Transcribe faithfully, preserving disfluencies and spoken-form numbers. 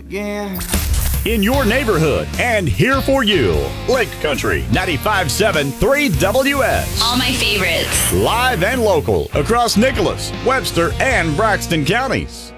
again. In your neighborhood and here for you. Lake Country ninety-five point seven three W S. All my favorites. Live and local across Nicholas, Webster, and Braxton counties.